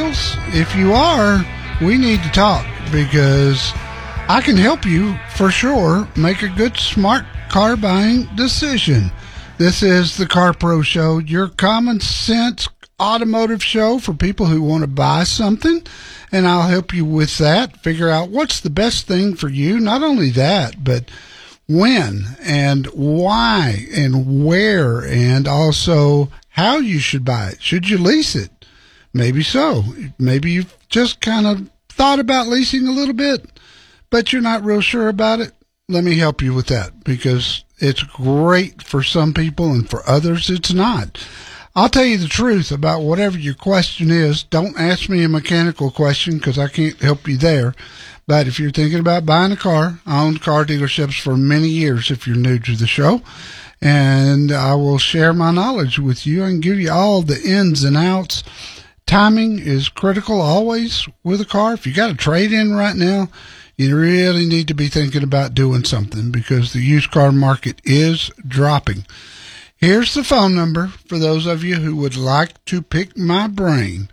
deals? If you are, we need to talk because I can help you for sure make a good, smart car buying decision. This is the Car Pro Show, your common sense automotive show for people who want to buy something, and I'll help you with that. Figure out what's the best thing for you. Not only that, but when and why and where, and also how you should buy it. Should you lease it? Maybe so. Maybe you've just kind of thought about leasing a little bit, but you're not real sure about it. Let me help you with that because it's great for some people and for others it's not. I'll tell you the truth about whatever your question is. Don't ask me a mechanical question because I can't help you there. But if you're thinking about buying a car, I owned car dealerships for many years if you're new to the show. And I will share my knowledge with you and give you all the ins and outs. Timing is critical always with a car. If you got a trade-in right now, you really need to be thinking about doing something because the used car market is dropping. Here's the phone number for those of you who would like to pick my brain.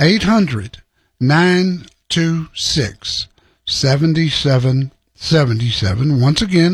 800-926-7777. Once again,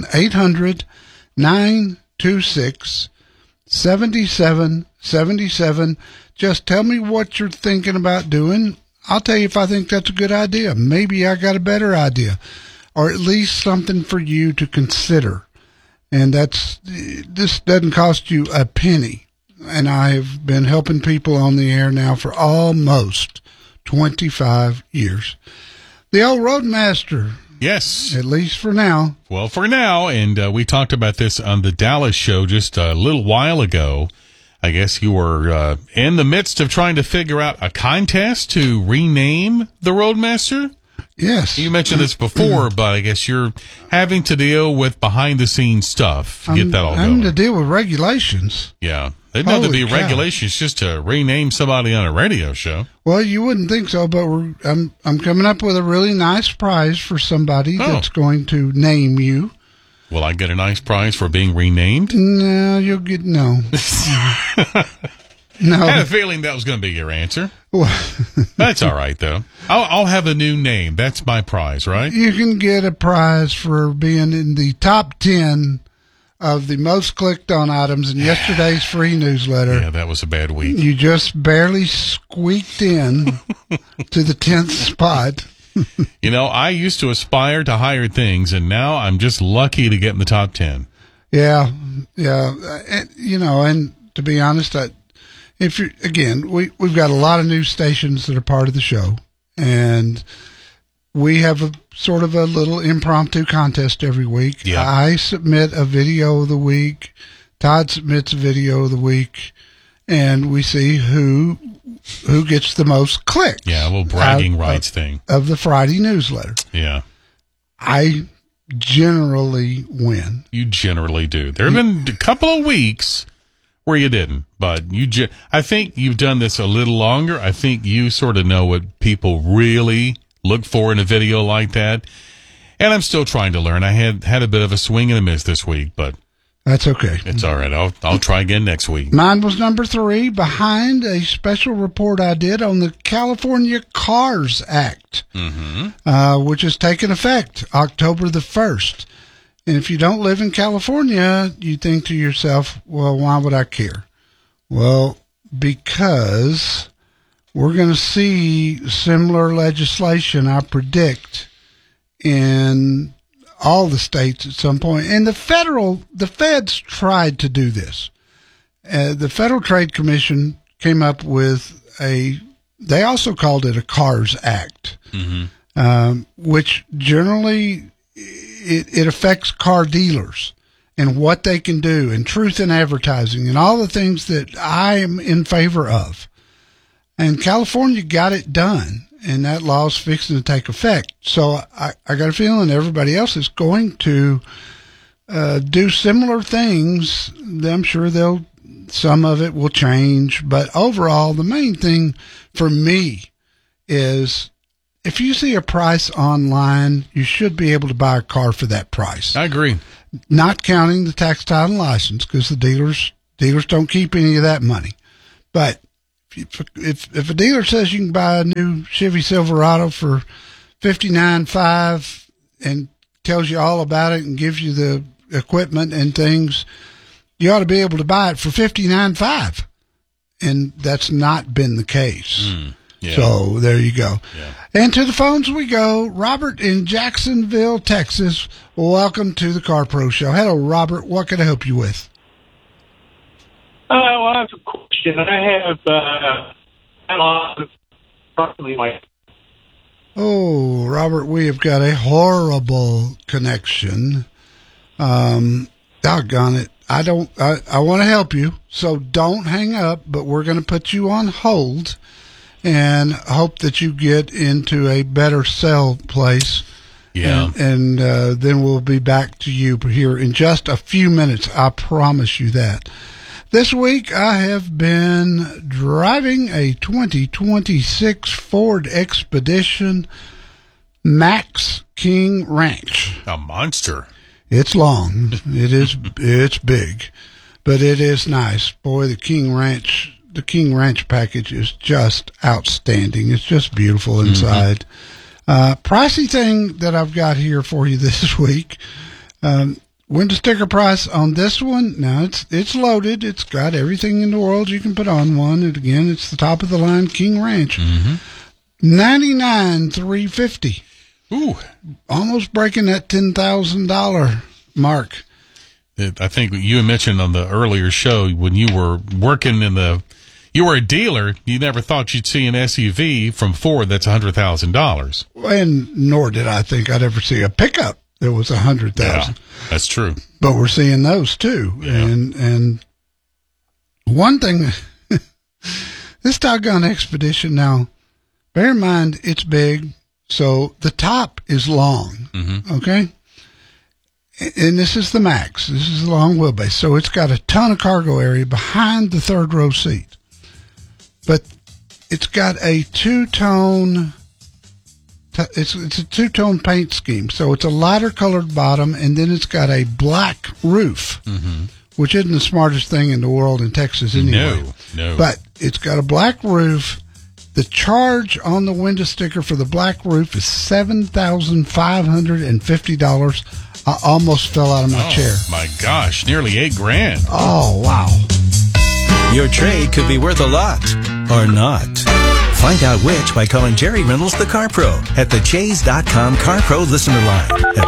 800-926-7777. Just tell me what you're thinking about doing. I'll tell you if I think that's a good idea. Maybe I got a better idea, or at least something for you to consider. And this doesn't cost you a penny. And I've been helping people on the air now for almost 25 years. The old Roadmaster. Yes. At least for now. Well, for now. And we talked about this on the Dallas show just a little while ago. I guess you were in the midst of trying to figure out a contest to rename the Roadmaster. Yes. You mentioned this before, but I guess you're having to deal with behind-the-scenes stuff to get that all going. I'm to deal with regulations. Yeah. There'd have to be regulations just to rename somebody on a radio show. Well, you wouldn't think so, but I'm coming up with a really nice prize for somebody that's going to name you. Will I get a nice prize for being renamed? No, you'll get no. No. I had a feeling that was going to be your answer. That's all right, though. I'll have a new name. That's my prize, right? You can get a prize for being in the top 10 of the most clicked on items in yesterday's free newsletter. Yeah, that was a bad week. You just barely squeaked in to the 10th spot. You know, I used to aspire to higher things, and now I'm just lucky to get in the top 10. Yeah. And, and to be honest, if you again, we've got a lot of news stations that are part of the show, and we have a sort of a little impromptu contest every week. Yeah. I submit a video of the week. Todd submits a video of the week, and we see who gets the most clicks. Yeah, a little bragging rights thing of the Friday newsletter. Yeah. I generally win. You generally do. There have been a couple of weeks where you didn't, but I think you've done this a little longer. I think you sort of know what people really look for in a video like that. And I'm still trying to learn. I had a bit of a swing and a miss this week, but that's okay. It's all right. I'll try again next week. Mine was number 3 behind a special report I did on the California Cars Act, which is taking effect October the 1st. And if you don't live in California, you think to yourself, well, why would I care? Well, because we're going to see similar legislation, I predict, in all the states at some point. And the feds tried to do this. The Federal Trade Commission came up with they also called it a Cars Act, which generally it affects car dealers and what they can do and truth in advertising and all the things that I am in favor of. And California got it done, and that law's fixing to take effect. So I got a feeling everybody else is going to do similar things. I'm sure some of it will change, but overall, the main thing for me is if you see a price online, you should be able to buy a car for that price. I agree. Not counting the tax, title, and license, because the dealers don't keep any of that money. But if a dealer says you can buy a new Chevy Silverado for $59,500 and tells you all about it and gives you the equipment and things, you ought to be able to buy it for $59,500. And that's not been the case. Yeah. So there you go. Yeah. And to the phones we go. Robert in Jacksonville, Texas. Welcome to the Car Pro Show. Hello, Robert. What can I help you with? Well, I have a question. I have approximately my. Oh, Robert, we have got a horrible connection. Doggone it. I want to help you, so don't hang up, but we're going to put you on hold and hope that you get into a better cell place. Yeah. And then we'll be back to you here in just a few minutes. I promise you that. This week, I have been driving a 2026 Ford Expedition Max King Ranch. A monster. It's long. It's big, but it is nice. Boy, the King Ranch package is just outstanding. It's just beautiful inside. Pricey thing that I've got here for you this week. Window sticker price on this one. Now it's loaded. It's got everything in the world you can put on one. And again, it's the top of the line King Ranch. $99,350. Ooh, almost breaking that $10,000 mark. I think you mentioned on the earlier show when you were working you were a dealer. You never thought you'd see an SUV from Ford that's $100,000. And nor did I think I'd ever see a pickup that was $100,000. Yeah, that's true. But we're seeing those too. Yeah. And one thing, this doggone Expedition now, bear in mind it's big, so the top is long. Okay. And this is the Max. This is the long wheelbase. So it's got a ton of cargo area behind the third row seat. But it's got a two-tone, it's a two-tone paint scheme. So it's a lighter colored bottom, and then it's got a black roof, which isn't the smartest thing in the world in Texas anyway. No. But it's got a black roof. The charge on the window sticker for the black roof is $7,550. I almost fell out of my chair. My gosh, nearly $8,000. Oh, wow. Your trade could be worth a lot, or not. Find out which by calling Jerry Reynolds, the Car Pro, at the Chase.com Car Pro listener line at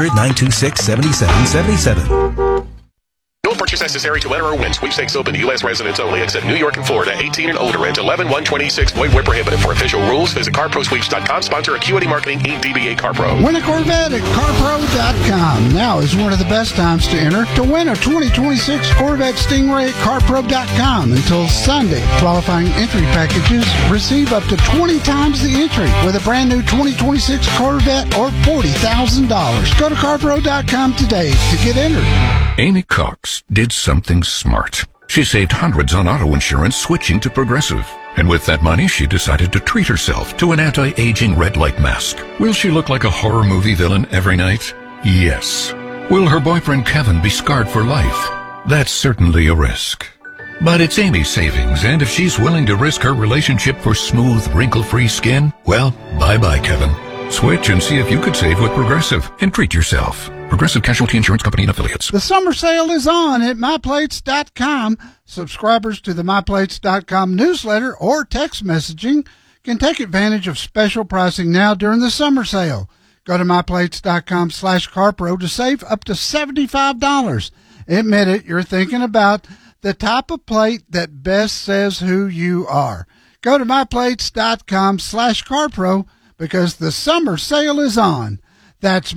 1-800-926-7777. No purchase necessary to enter or win. Sweepstakes open to U.S. residents only, except New York and Florida. 18 and older. Rent 11-126. Void where prohibited. For official rules, visit CarProSweeps.com. Sponsor Acuity Marketing, Inc. DBA CarPro. Win a Corvette at CarPro.com. Now is one of the best times to enter to win a 2026 Corvette Stingray at CarPro.com until Sunday. Qualifying entry packages receive up to 20 times the entry with a brand new 2026 Corvette or $40,000. Go to CarPro.com today to get entered. Amy Cox did something smart. She saved hundreds on auto insurance switching to Progressive. And with that money, she decided to treat herself to an anti-aging red light mask. Will she look like a horror movie villain every night? Yes. Will her boyfriend Kevin be scarred for life? That's certainly a risk. But it's Amy's savings, and if she's willing to risk her relationship for smooth, wrinkle-free skin, well, bye-bye, Kevin. Switch and see if you could save with Progressive and treat yourself. Progressive Casualty Insurance Company and Affiliates. The summer sale is on at MyPlates.com. Subscribers to the MyPlates.com newsletter or text messaging can take advantage of special pricing now during the summer sale. Go to MyPlates.com/CarPro to save up to $75. Admit it, you're thinking about the type of plate that best says who you are. Go to MyPlates.com/CarPro because the summer sale is on. That's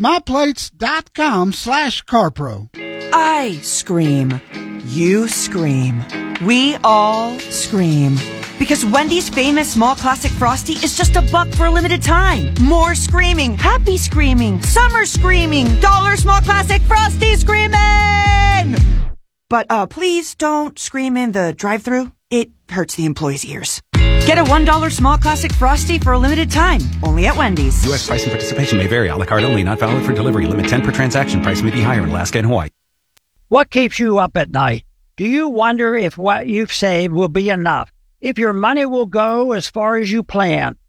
MyPlates.com/CarPro. I scream. You scream. We all scream. Because Wendy's famous small classic Frosty is just $1 for a limited time. More screaming, happy screaming, summer screaming, $1 small classic Frosty screaming! But please don't scream in the drive-thru. It hurts the employees' ears. Get a $1 small classic Frosty for a limited time, only at Wendy's. U.S. price and participation may vary. A la carte only, not valid for delivery. Limit 10 per transaction. Price may be higher in Alaska and Hawaii. What keeps you up at night? Do you wonder if what you've saved will be enough? if your money will go as far as you plan.